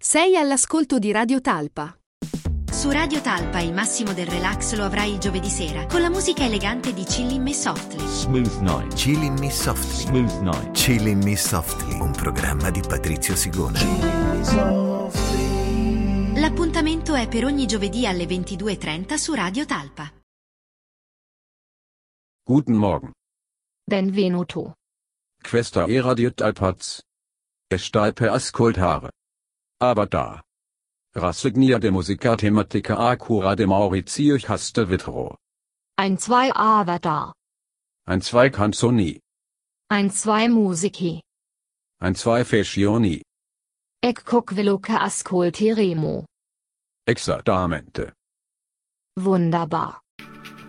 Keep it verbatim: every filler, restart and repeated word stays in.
Sei all'ascolto di Radio Talpa. Su Radio Talpa il massimo del relax lo avrai il giovedì sera con la musica elegante di Chillin' Me Softly. Smooth Night. Chillin' Me Softly. Smooth Night. Chillin' Me Softly, un programma di Patrizio Sigona. L'appuntamento è per ogni giovedì alle ventidue e trenta su Radio Talpa. Guten Morgen. Benvenuto. Questa è Radio Talpaz. E stai per ascoltare. Aber da. Rassegnia de musica tematica a cura de Maurizio Castelvetro. Ein zwei aber da. Ein zwei canzoni. Ein zwei musici. Ein zwei fascioni. Ecco quello che ascolteremo. Exactamente. Wunderbar.